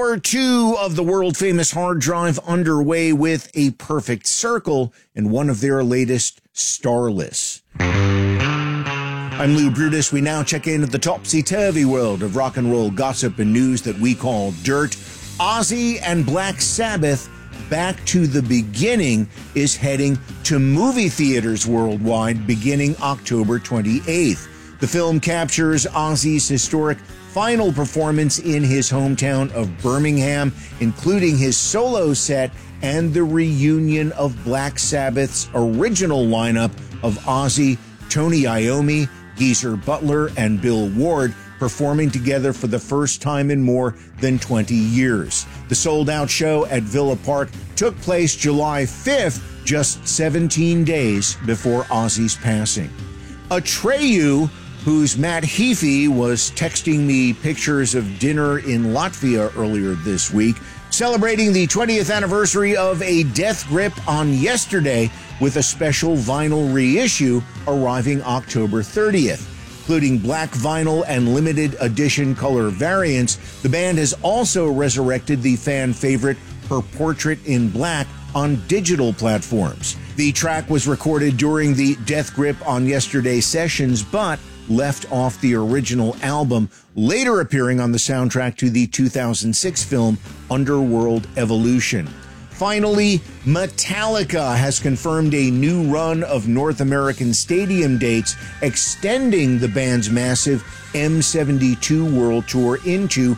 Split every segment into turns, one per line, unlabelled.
Hour 2 of the world-famous Hard Drive underway with A Perfect Circle and one of their latest, Starless. I'm Lou Brutus. We now check into the topsy-turvy world of rock and roll gossip and news that we call dirt. Ozzy and Black Sabbath, Back to the Beginning, is heading to movie theaters worldwide beginning October 28th. The film captures Ozzy's historic final performance in his hometown of Birmingham, including his solo set and the reunion of Black Sabbath's original lineup of Ozzy, Tony Iommi, Geezer Butler, and Bill Ward performing together for the first time in more than 20 years. The sold-out show at Villa Park took place July 5th, just 17 days before Ozzy's passing. Atreyu, whose Matt Heafy was texting me pictures of dinner in Latvia earlier this week, celebrating the 20th anniversary of A Death Grip on yesterday with a special vinyl reissue arriving October 30th. Including black vinyl and limited edition color variants, the band has also resurrected the fan favorite Her Portrait in Black on digital platforms. The track was recorded during the Death Grip on Yesterday sessions, but left off the original album, later appearing on the soundtrack to the 2006 film Underworld Evolution. Finally, Metallica has confirmed a new run of North American stadium dates, extending the band's massive M72 World Tour into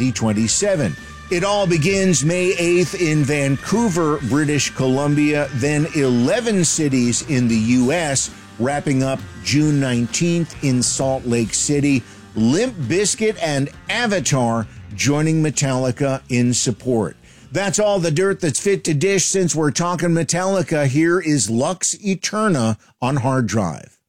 2027. It all begins May 8th in Vancouver, British Columbia, then 11 cities in the U.S., wrapping up June 19th in Salt Lake City. Limp Bizkit and Avatar joining Metallica in support. That's all the dirt that's fit to dish. Since we're talking Metallica, here is Lux Eterna on Hard Drive.